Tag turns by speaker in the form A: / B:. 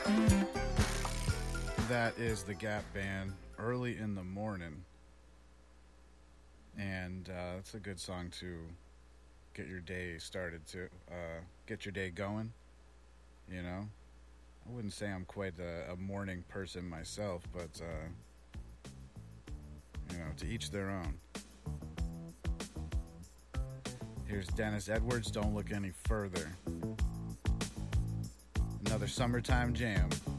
A: That is the Gap Band, Early in the Morning. And it's a good song to get your day started, to get your day going, you know. I wouldn't say I'm quite a morning person myself, but, to each their own. Here's Dennis Edwards, Don't Look Any Further. Another summertime jam.